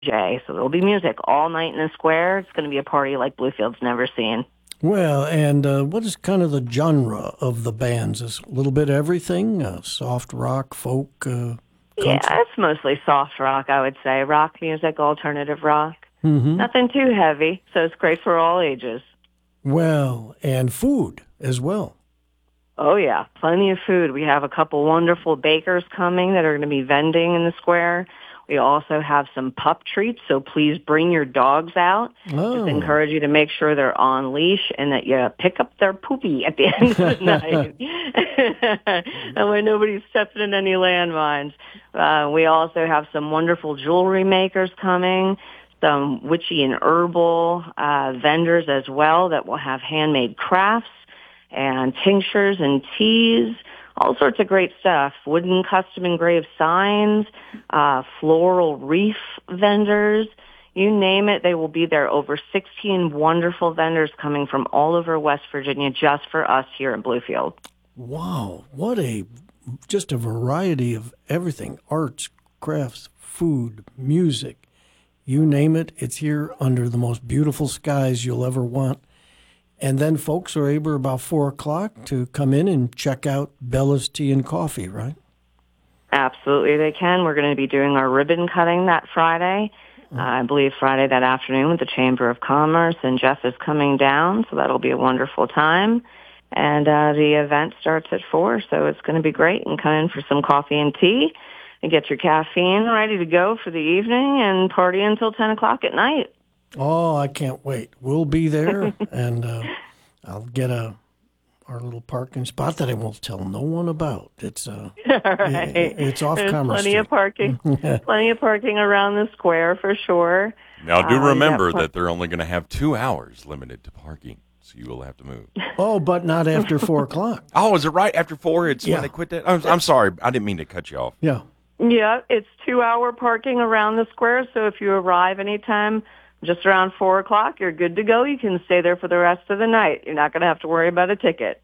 DJ. So there'll be music all night in the square. It's going to be a party like Bluefield's never seen. Well, and what is kind of the genre of the bands? Is a little bit of everything? Soft rock, folk, country? Yeah, it's mostly soft rock, I would say. Rock music, alternative rock. Mm-hmm. Nothing too heavy, so it's great for all ages. Well, and food as well. Oh, yeah, plenty of food. We have a couple wonderful bakers coming that are going to be vending in the square. We also have some pup treats, so please bring your dogs out. Oh. Just encourage you to make sure they're on leash and that you pick up their poopy at the end of the night. And when nobody's stepping in any landmines. We also have some wonderful jewelry makers coming, some witchy and herbal vendors as well that will have handmade crafts and tinctures and teas, all sorts of great stuff. Wooden custom engraved signs, floral wreath vendors, you name it, they will be there. Over 16 wonderful vendors coming from all over West Virginia just for us here in Bluefield. Wow, just a variety of everything. Arts, crafts, food, music, you name it, it's here under the most beautiful skies you'll ever want. And then folks are able about 4 o'clock to come in and check out Bella's Tea and Coffee, right? Absolutely, they can. We're going to be doing our ribbon cutting that Friday. I believe Friday that afternoon with the Chamber of Commerce, and Jeff is coming down, so that'll be a wonderful time. And the event starts at 4, so it's going to be great. And come in for some coffee and tea and get your caffeine ready to go for the evening and party until 10 o'clock at night. Oh, I can't wait. We'll be there, and I'll get our little parking spot that I won't tell no one about. It's right. It's off There's Commerce plenty Street. of parking, plenty of parking around the square for sure. Now, do remember that they're only going to have 2 hours limited to parking, so you will have to move. Oh, but not after 4 o'clock. Oh, is it right after 4? It's when they quit that? I'm sorry. I didn't mean to cut you off. Yeah. Yeah, it's 2-hour parking around the square, so if you arrive anytime just around 4 o'clock, you're good to go. You can stay there for the rest of the night. You're not going to have to worry about a ticket.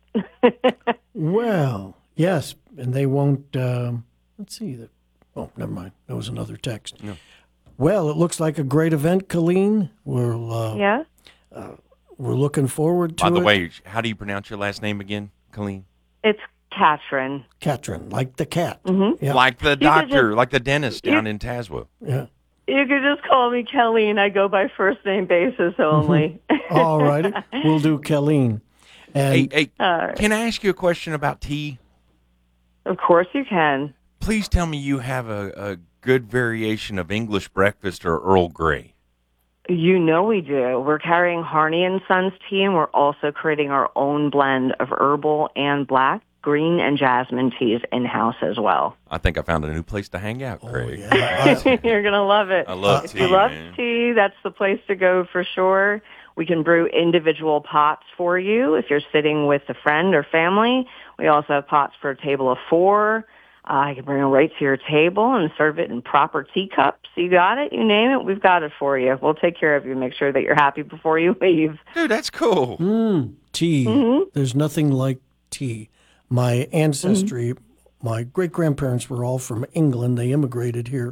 Well, yes, and they won't, let's see. Oh, never mind. That was another text. No. Well, it looks like a great event, Colleen. Yeah? We're looking forward to it. By the way, how do you pronounce your last name again, Colleen? It's Katrin. Katrin, like the cat. Mm-hmm. Yeah. Like the doctor, like the dentist down in Tazewell. Yeah. You could just call me Kelleen. I go by first name basis only. All righty. We'll do Colleen. And Hey, can I ask you a question about tea? Of course you can. Please tell me you have a good variation of English breakfast or Earl Grey. You know we do. We're carrying Harney and Sons tea, and we're also creating our own blend of herbal and black, green, and jasmine teas in-house as well. I think I found a new place to hang out, Craig. yeah. You're going to love it. I love tea, If you love man. tea, that's the place to go for sure. We can brew individual pots for you if you're sitting with a friend or family. We also have pots for a table of 4. You can bring it right to your table and serve it in proper teacups. You got it? You name it, we've got it for you. We'll take care of you. Make sure that you're happy before you leave. Dude, that's cool. Tea. Mm-hmm. There's nothing like tea. My ancestry, my great-grandparents were all from England. They immigrated here.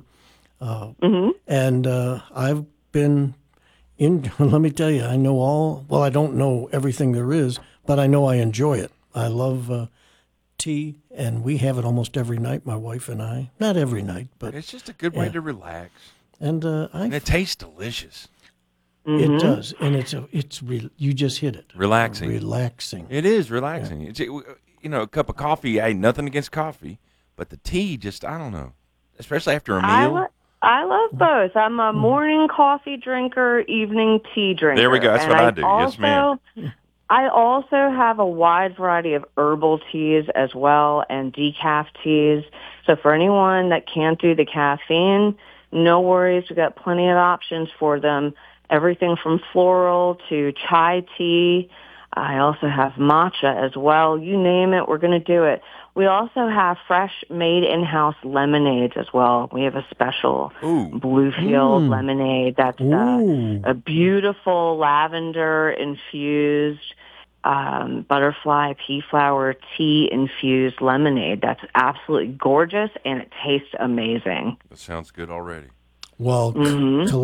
And I've been in, let me tell you, I know I don't know everything there is, but I know I enjoy it. I love tea, and we have it almost every night, my wife and I. Not every night, but It's just a good way to relax. and And it tastes delicious. it does, and you just hit it. Relaxing. Relaxing. It is relaxing. It's, a cup of coffee, hey, nothing against coffee, but the tea just, I don't know, especially after a meal. I love both. I'm a morning coffee drinker, evening tea drinker. There we go. That's And what I do. Yes, ma'am. I also have a wide variety of herbal teas as well and decaf teas. So for anyone that can't do the caffeine, no worries. We've got plenty of options for them. Everything from floral to chai tea. I also have matcha as well. You name it, we're going to do it. We also have fresh made in-house lemonades as well. We have a special Bluefield lemonade that's a beautiful lavender infused butterfly pea flower tea infused lemonade that's absolutely gorgeous and it tastes amazing. That sounds good already. Well,